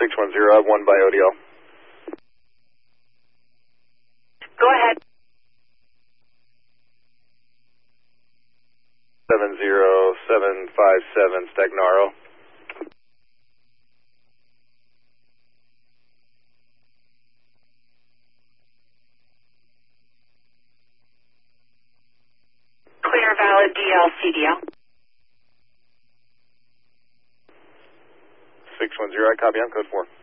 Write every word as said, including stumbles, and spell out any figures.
six one zero, I have one by O D L. Go ahead. seven zero seven five seven, Stagnaro. Clear, valid, D L, C D L. six one zero, I copy on code four.